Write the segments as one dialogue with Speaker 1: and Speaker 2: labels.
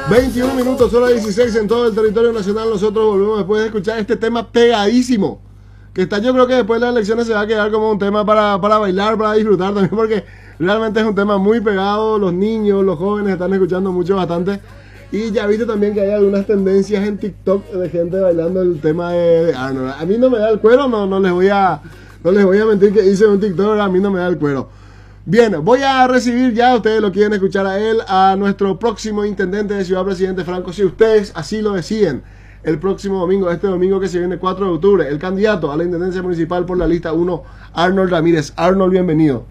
Speaker 1: 21 minutos, solo 16 en todo el territorio nacional. Nosotros volvemos después de escuchar este tema pegadísimo. Que está, yo creo que después de las elecciones se va a quedar como un tema para bailar, para disfrutar también, porque realmente es un tema muy pegado. Los niños, los jóvenes están escuchando mucho, bastante. Y ya viste también que hay algunas tendencias en TikTok de gente bailando el tema de Arnold. A mí no me da el cuero, no les voy a mentir que hice un TikTok, a mí no me da el cuero. Bien, voy a recibir ya, ustedes lo quieren escuchar a él, a nuestro próximo intendente de Ciudad Presidente Franco, si ustedes así lo deciden, el próximo domingo, este domingo que se viene 4 de octubre, el candidato a la intendencia municipal por la lista 1, Arnold Ramírez. Arnold, bienvenido.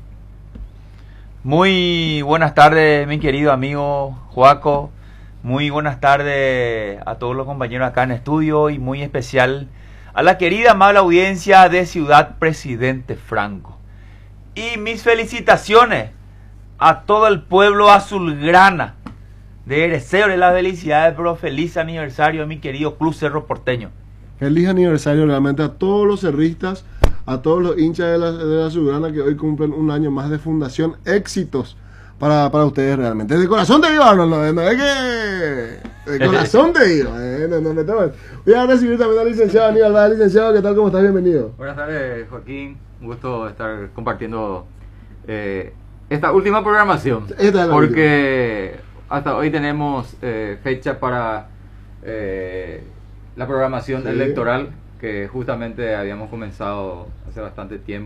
Speaker 2: Muy buenas tardes, mi querido amigo Joaco. Muy buenas tardes a todos los compañeros acá en estudio y muy especial a la querida amable audiencia de Ciudad Presidente Franco. Y mis felicitaciones a todo el pueblo azulgrana de Ercebres de las Felicidades, pero feliz aniversario a mi querido Club Cerro Porteño.
Speaker 1: Feliz aniversario realmente a todos los cerristas, a todos los hinchas de la azulgrana que hoy cumplen un año más de fundación. Éxitos para ustedes realmente. De corazón te digo, Arnold, no es que... De corazón te digo. Voy a recibir también al licenciado Aníbal Báez. Licenciado, ¿qué tal? ¿Cómo estás? Bienvenido.
Speaker 3: Buenas tardes, Joaquín. Un gusto estar compartiendo esta última programación. Porque hasta hoy tenemos fecha para la programación electoral que justamente habíamos comenzado hace bastante tiempo.